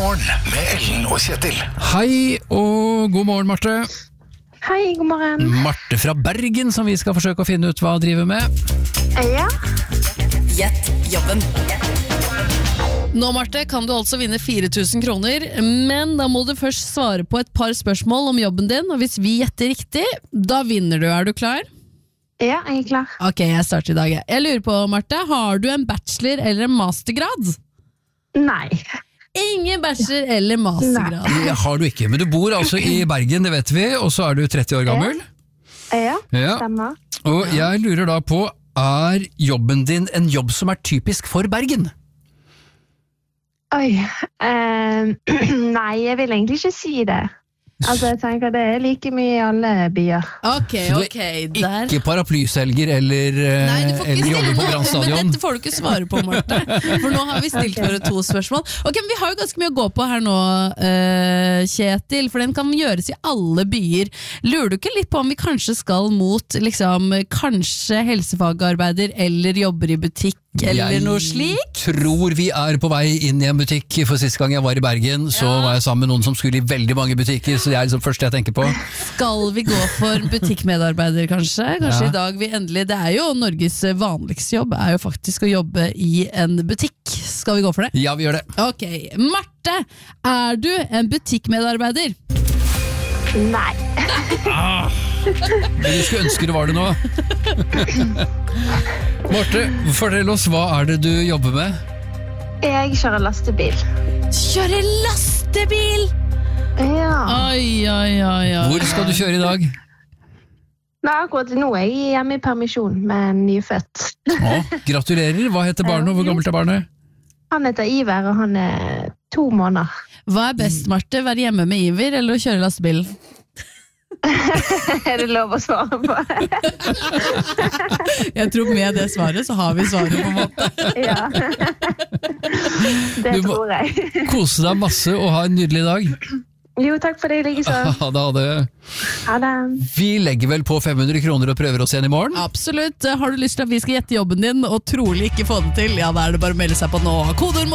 Morgen med Ellen og Kjetil. Hei og god morgen, Marte. Hei, god morgen. Marte fra Bergen, som vi skal forsøke å finne ut hva hun driver med. Ja. Gjett jobben. Nå, Marte, kan du altså vinne 4000 kroner, men da må du først svare på et par spørsmål om jobben din, og hvis vi gjetter riktig, da vinner du. Er du klar? Ja, jeg er klar. Ok, jeg starter i dag. Jeg lurer på, Marte, har du en bachelor eller en mastergrad? Nei. Ingen bachelor eller mastergrad. Det har du ikke, men du bor altså i Bergen, det vet vi, og så er du 30 år gammel. Ja, Ja. stemmer. Og jeg lurer da på, er jobben din en jobb som er typisk for Bergen? Oi. Nei, jeg vil egentlig ikke si det. Altså, jeg tenker det er like mye i alle byer. Ok, Så ok, du der. er ikke paraplyselger eller, Nei, du får ikke eller jobber på stille Grand men Stadion? dette får du ikke svare på, Marte. For nå har vi stilt for 2 spørsmål. Ok, men vi har jo ganske mye å gå på her nå, Kjetil, for den kan gjøres i alle byer. Lurer du ikke litt på om vi kanskje skal mot, liksom, kanskje helsefagarbeider eller jobber i butikk, eller noe slik? Jeg tror vi er på vei inn i en butikk. For siste gang jeg var i Bergen, så var jeg sammen med noen som skulle i veldig mange butikker, så det er liksom første jeg tenker på. Skal vi gå for butikkmedarbeider, kanskje? Kanskje Ja. i dag vi endelig... Det er jo Norges vanligste jobb, er jo faktisk å jobbe i en butikk. Skal vi gå for det? Ja, vi gjør det. Ok, Marte, er du en butikkmedarbeider? Nei. Men du skulle ønske du var det nå. Marte, fortell oss, hva er det du jobber med? Jeg kjører lastebil. Kjøre lastebil! Ja. Oi, oi, oi, oi. Hvor skal du kjøre i dag? Nei, akkurat nå er jeg hjemme i permisjon med en nyfødt. Å, gratulerer, hva heter barnet, og hvor gammelt er barnet? Han heter Iver, og han er 2 måneder. Hva er best, Marte? Være hjemme med Iver eller å kjøre lastebil? Er det lov å svare på? Jeg tror med det svaret så har vi svaret på en måte. Ja. Det Du må- tror jeg. Kose deg masse og ha en nydelig dag. Jo, takk for det, likeså. Ha det. Ha det. Vi legger vel på 500 kroner og prøver oss igjen i morgen. Absolutt. Har du lyst til at vi skal gjette jobben din og trolig ikke få den til, ja, da er det bare å melde seg på nå. Kodeord